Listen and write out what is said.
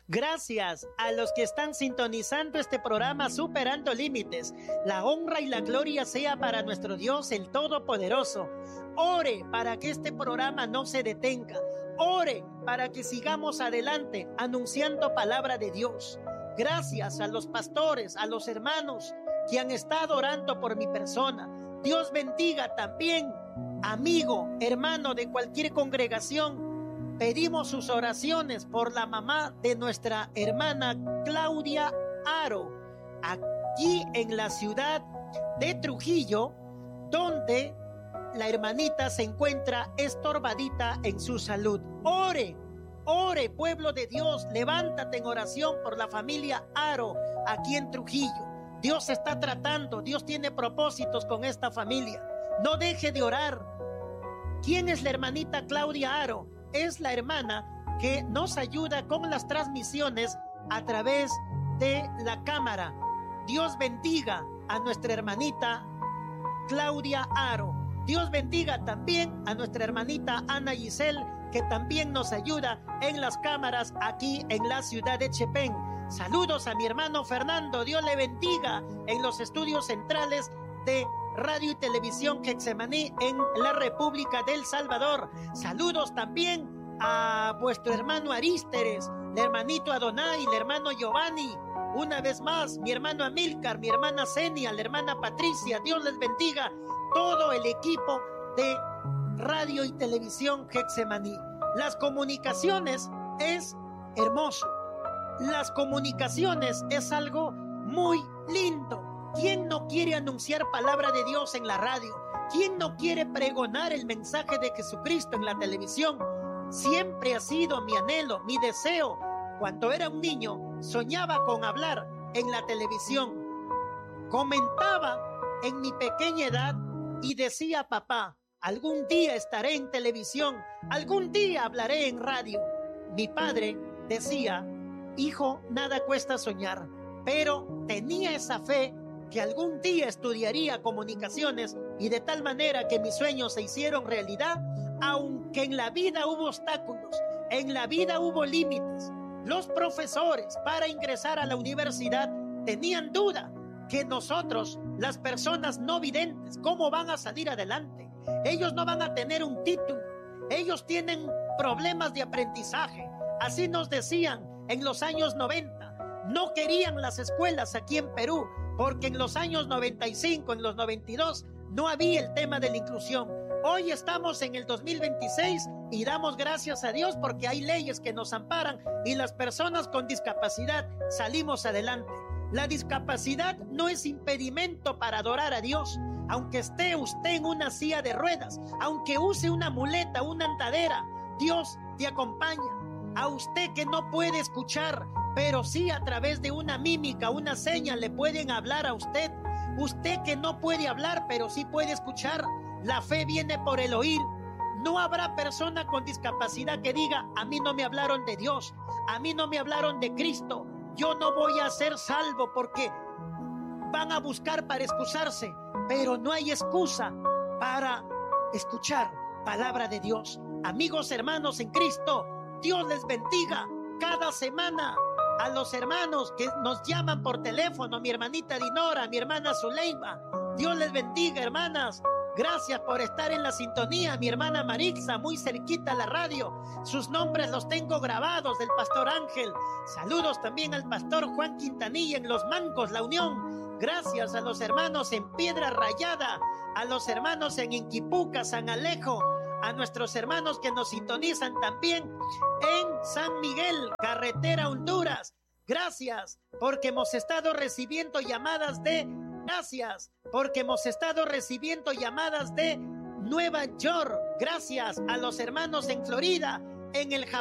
Gracias a los que están sintonizando este programa Superando Límites. La honra y la gloria sea para nuestro Dios, el Todopoderoso. Ore para que este programa no se detenga. Ore para que sigamos adelante anunciando palabra de Dios. Gracias a los pastores, a los hermanos que han estado orando por mi persona. Dios bendiga también, amigo, hermano de cualquier congregación. Pedimos sus oraciones por la mamá de nuestra hermana Claudia Aro, aquí en la ciudad de Trujillo, donde la hermanita se encuentra estorbadita en su salud. Ore, ore, pueblo de Dios, levántate en oración por la familia Aro, aquí en Trujillo. Dios está tratando, Dios tiene propósitos con esta familia. No deje de orar. ¿Quién es la hermanita Claudia Aro? Es la hermana que nos ayuda con las transmisiones a través de la cámara. Dios bendiga a nuestra hermanita Claudia Aro. Dios bendiga también a nuestra hermanita Ana Giselle, que también nos ayuda en las cámaras aquí en la ciudad de Chepén. Saludos a mi hermano Fernando. Dios le bendiga en los estudios centrales de Radio y Televisión Getsemaní en la República del Salvador. Saludos también a vuestro hermano Arísteres, el hermanito Adonai, el hermano Giovanni, una vez más, mi hermano Amílcar, mi hermana Zenia, la hermana Patricia. Dios les bendiga, todo el equipo de Radio y Televisión Getsemaní. Las comunicaciones es hermoso. Las comunicaciones es algo muy lindo. ¿Quién no quiere anunciar palabra de Dios en la radio? ¿Quién no quiere pregonar el mensaje de Jesucristo en la televisión? Siempre ha sido mi anhelo, mi deseo. Cuando era un niño, soñaba con hablar en la televisión. Comentaba en mi pequeña edad y decía: papá, algún día estaré en televisión, algún día hablaré en radio. Mi padre decía: hijo, nada cuesta soñar, pero tenía esa fe que algún día estudiaría comunicaciones, y de tal manera que mis sueños se hicieron realidad, aunque en la vida hubo obstáculos, en la vida hubo límites. Los profesores para ingresar a la universidad tenían duda que nosotros, las personas no videntes, ¿cómo van a salir adelante? Ellos no van a tener un título, ellos tienen problemas de aprendizaje. Así nos decían en los años 90. No querían las escuelas aquí en Perú, porque en los años 95, en los 92, no había el tema de la inclusión. Hoy estamos en el 2026 y damos gracias a Dios porque hay leyes que nos amparan y las personas con discapacidad salimos adelante. La discapacidad no es impedimento para adorar a Dios. Aunque esté usted en una silla de ruedas, aunque use una muleta, una andadera, Dios te acompaña. A usted que no puede escuchar, pero sí a través de una mímica, una seña le pueden hablar a usted. Usted que no puede hablar, pero sí puede escuchar. La fe viene por el oír. No habrá persona con discapacidad que diga: a mí no me hablaron de Dios, a mí no me hablaron de Cristo, yo no voy a ser salvo, porque van a buscar para excusarse, pero no hay excusa para escuchar palabra de Dios. Amigos, hermanos en Cristo, Dios les bendiga cada semana. A los hermanos que nos llaman por teléfono, mi hermanita Dinora, mi hermana Zuleima, Dios les bendiga, hermanas. Gracias por estar en la sintonía. Mi hermana Marixa, muy cerquita a la radio. Sus nombres los tengo grabados, del pastor Ángel. Saludos también al pastor Juan Quintanilla en Los Mancos, La Unión. Gracias a los hermanos en Piedra Rayada, a los hermanos en Inquipuca, San Alejo, a nuestros hermanos que nos sintonizan también en San Miguel, carretera Honduras. Gracias porque hemos estado recibiendo llamadas de... Gracias porque hemos estado recibiendo llamadas de Nueva York. Gracias a los hermanos en Florida, en el Japón.